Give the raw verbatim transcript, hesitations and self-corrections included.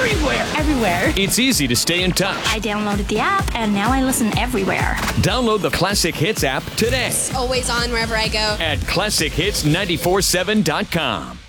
everywhere. Everywhere. It's easy to stay in touch. I downloaded the app, and now I listen everywhere. Download the Classic Hits app today Always on wherever I go. at classic hits nine four seven dot com.